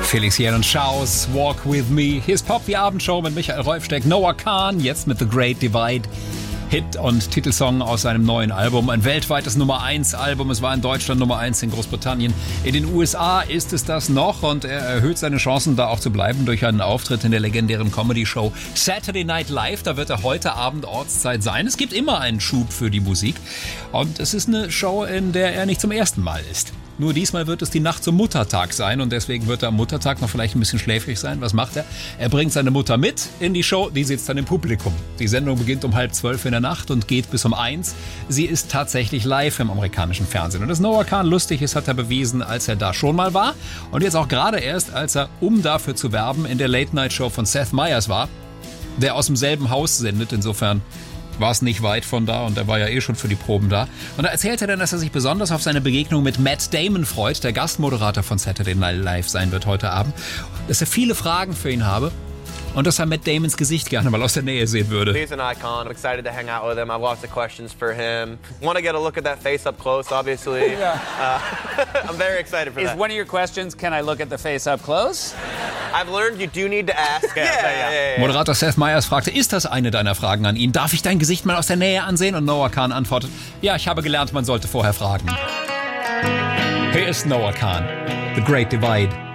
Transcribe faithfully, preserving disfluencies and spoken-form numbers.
Felix Jähn und Schaus, Walk With Me. Hier ist Pop, die Abendshow mit Michael Rolfsteck, Noah Kahan, jetzt mit The Great Divide. Hit und Titelsong aus seinem neuen Album. Ein weltweites Nummer eins Album. Es war in Deutschland Nummer eins, in Großbritannien. In den U S A ist es das noch und er erhöht seine Chancen, da auch zu bleiben, durch einen Auftritt in der legendären Comedy-Show Saturday Night Live. Da wird er heute Abend Ortszeit sein. Es gibt immer einen Schub für die Musik und es ist eine Show, in der er nicht zum ersten Mal ist. Nur diesmal wird es die Nacht zum Muttertag sein und deswegen wird er am Muttertag noch vielleicht ein bisschen schläfrig sein. Was macht er? Er bringt seine Mutter mit in die Show, die sitzt dann im Publikum. Die Sendung beginnt um halb zwölf in der Nacht und geht bis um eins. Sie ist tatsächlich live im amerikanischen Fernsehen. Und dass Noah Kahan lustig ist, hat er bewiesen, als er da schon mal war. Und jetzt auch gerade erst, als er, um dafür zu werben, in der Late-Night-Show von Seth Meyers war, der aus demselben Haus sendet. Insofern war es nicht weit von da und er war ja eh schon für die Proben da. Und da erzählt er dann, dass er sich besonders auf seine Begegnung mit Matt Damon freut, der Gastmoderator von Saturday Night Live sein wird heute Abend. Dass er viele Fragen für ihn habe und dass er Matt Damons Gesicht gerne mal aus der Nähe sehen würde. He's an icon. I'm excited to hang out with him. I have lots of questions for him. Want to get a look at that face up close, obviously. Yeah. Uh, I'm very excited for Is that. one of your questions, can I look at the face up close? I've learned you do need to ask. Yeah, yeah, yeah, yeah, yeah. Moderator Seth Meyers fragte, ist das eine deiner Fragen an ihn? Darf ich dein Gesicht mal aus der Nähe ansehen? Und Noah Kahan antwortet, ja, ich habe gelernt, man sollte vorher fragen. Hier ist Noah Kahan, The Great Divide.